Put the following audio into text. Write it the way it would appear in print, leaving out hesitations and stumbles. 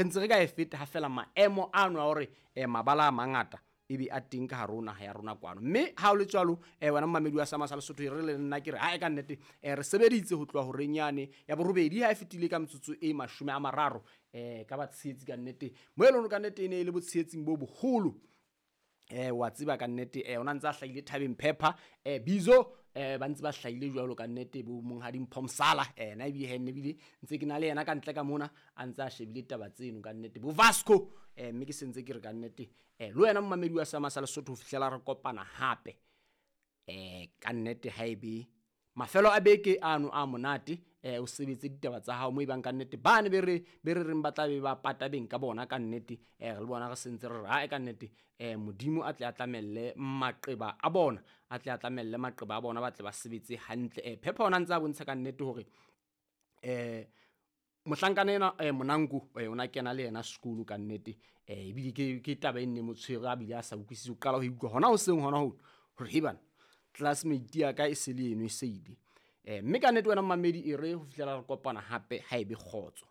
re ntse re ka e fete ha fela maemo ano a hore mabala a mangata ebe a teng ka hare ho naha ya rona kwano. Mme ha o le tswalo wena mmamedi wa Sama sa Lesotho re le nna ke re ha e ka nnete re sebeditse ho tloha ho renyane ya borobedi ha e fetile ka metsotso e 30 ka batshehetsi ka nnete mo e leng ka nnete ene le botshehetsi bo boholo. Wa tseba ka nnete ona ntse a hlahile Thabeng Pepper Bizo ba ntse ba hlahile jwalo ka nnete bo Monghadi Mphomsala na ebile ntse ke na le yena ka ntle ka mona a ntse a shebile taba tseno ka nnete bo Vasco mme ke sentse ke re ka nnete le wena mmamedi wa Sama sa Lesotho ho fihlela re kopana hape ka nnete haebe mafelo a beke ano a monate o sebetse ditaba tsa hao mo ibang ka nnete bane be re reng ba tla be ba pata beng ka bona ka nnete re le bona re sentse re ha e ka nnete modimo a tle a tlamelle maqeba a bona a tle a tlamelle maqeba a bona ba tle ba sebetse hantle. Phepha ona ntse a bontsha ka nnete hore mohlankana ena Monanku ona kena le yena sekolo ka nnete ebile ke taba e nne motshwere a bile a sa utlwisise o qala ho utlwa hona ho seng hona ho hore hebana classmate ya ka e se le eno e seile mme ka nnete wena mmamedi e re ho fihlela re kopana hape ha ebe kgotso.